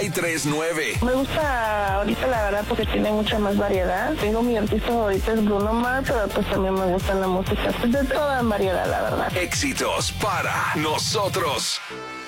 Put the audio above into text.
939. Me gusta ahorita la verdad porque tiene mucha más variedad. Tengo mi artista favorito es Bruno Mars, pero pues también me gusta la música pues, de toda variedad, la verdad. Éxitos para nosotros.